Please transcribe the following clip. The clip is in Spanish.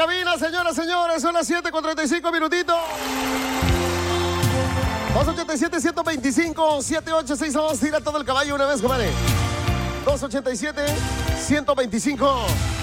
cabina, señoras, señores. Son las 7:35 minutitos. 287-125-7862. Tira todo el caballo una vez, compadre. 287-125.